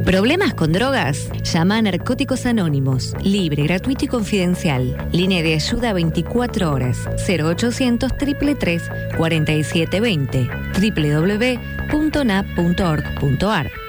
¿Problemas con drogas? Llama a Narcóticos Anónimos, libre, gratuito y confidencial. Línea de ayuda 24 horas, 0800 333 4720, www.nap.org.ar.